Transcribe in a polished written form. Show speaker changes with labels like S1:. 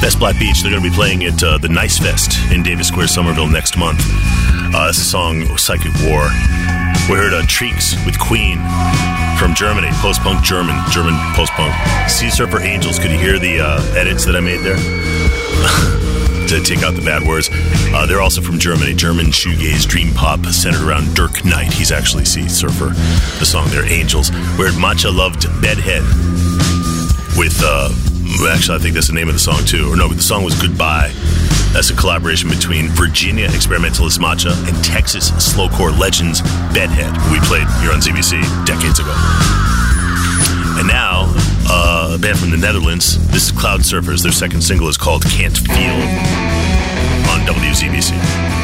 S1: Best Black Beach. They're going to be playing at the Nice Fest in Davis Square, Somerville next month. This is a song, Psychic War. We heard Treeks with Queen from Germany, post-punk German post-punk. Sea Surfer Angels. Could you hear the edits that I made there? To take out the bad words. They're also from Germany. German shoegaze, dream pop, centered around Dirk Knight. He's actually Sea Surfer. The song there, Angels. We heard Matcha Loved Bedhead with, actually I think that's the name of the song too. Or no, the song was Goodbye. That's a collaboration between Virginia experimentalist Matcha and Texas slowcore legends Bedhead, who we played here on ZBC decades ago. And now, a band from the Netherlands. This is Cloud Surfers. Their second single is called Can't Feel on WZBC.